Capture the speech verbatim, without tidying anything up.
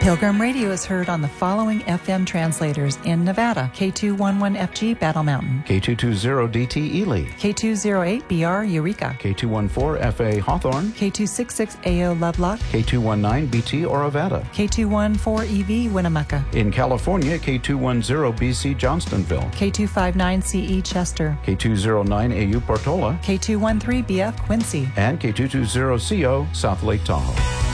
Pilgrim Radio is heard on the following F M translators in Nevada: K two eleven F G Battle Mountain, K two twenty D T Ely, K two oh eight B R Eureka, K two fourteen F A Hawthorne, K two sixty-six A O Lovelock, K two nineteen B T Orovada, K two fourteen E V Winnemucca, in California, K two ten B C Johnstonville, K two fifty-nine C E Chester, K two oh nine A U Portola, K two thirteen B F Quincy, and K two twenty C O South Lake Tahoe.